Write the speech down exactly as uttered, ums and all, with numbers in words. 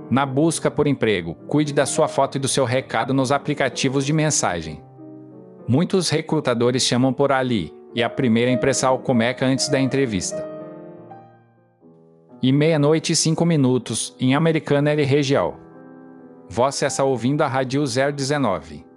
Na busca por emprego, cuide da sua foto e do seu recado nos aplicativos de mensagem. Muitos recrutadores chamam por ali, e a primeira impressão começa antes da entrevista. E meia-noite e cinco minutos, em Americana e região. Você está ouvindo a Rádio zero dezenove.